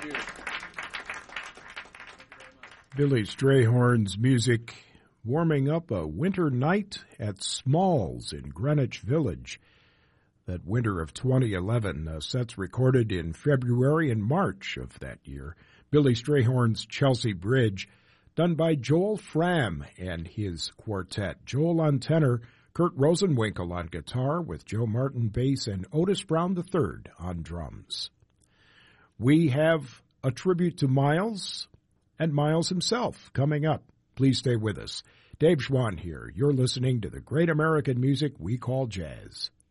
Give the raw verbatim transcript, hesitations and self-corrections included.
you. Billy Strayhorn's music warming up a winter night at Smalls in Greenwich Village. That winter of twenty eleven, uh, sets recorded in February and March of that year. Billy Strayhorn's Chelsea Bridge, done by Joel Fram and his quartet. Joel on tenor, Kurt Rosenwinkel on guitar, with Joe Martin bass and Otis Brown the third on drums. We have a tribute to Miles and Miles himself coming up. Please stay with us. Dave Schwann here. You're listening to the great American music we call jazz.